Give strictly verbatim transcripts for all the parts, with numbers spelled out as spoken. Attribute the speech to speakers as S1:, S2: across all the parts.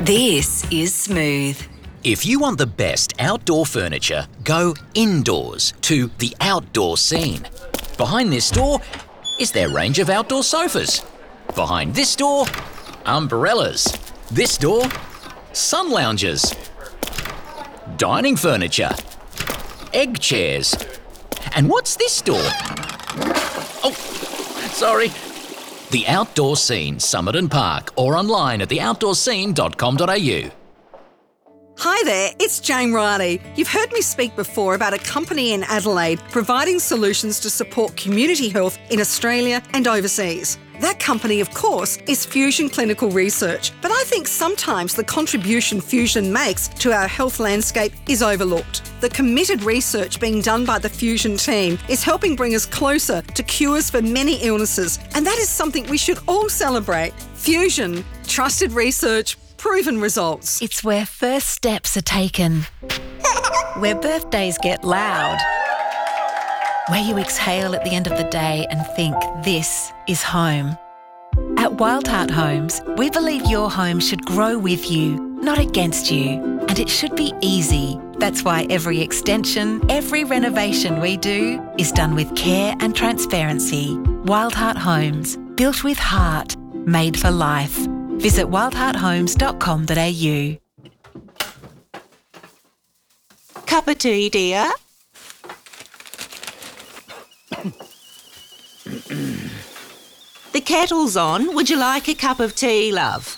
S1: This is Smooth.
S2: If you want the best outdoor furniture, go indoors to the Outdoor Scene. Behind this door is their range of outdoor sofas. Behind this door, umbrellas. This door, sun loungers. Dining furniture. Egg chairs. And what's this door? Oh, sorry. The Outdoor Scene, Summit and Park, or online at the outdoor scene dot com dot a u.
S3: Hi there, it's Jane Riley. You've heard me speak before about a company in Adelaide providing solutions to support community health in Australia and overseas. That company, of course, is Fusion Clinical Research, but I think sometimes the contribution Fusion makes to our health landscape is overlooked. The committed research being done by the Fusion team is helping bring us closer to cures for many illnesses, and that is something we should all celebrate. Fusion, trusted research, proven results.
S1: It's where first steps are taken, where birthdays get loud, where you exhale at the end of the day and think this is home. At Wildheart Homes, we believe your home should grow with you, not against you, and it should be easy. That's why every extension, every renovation we do is done with care and transparency. Wildheart Homes, built with heart, made for life. Visit wildheart homes dot com dot a u.
S4: Cup of tea, dear? The kettle's on. Would you like a cup of tea, love?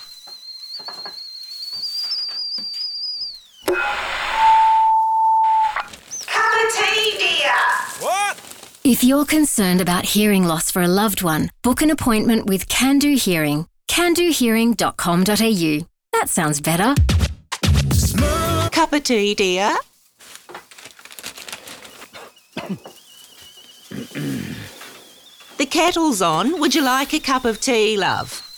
S4: Cup of tea, dear?
S5: What?
S6: If you're concerned about hearing loss for a loved one, book an appointment with Can Do Hearing. can do hearing dot com dot a u. That sounds better.
S4: Cup of tea, dear? The kettle's on. Would you like a cup of tea, love?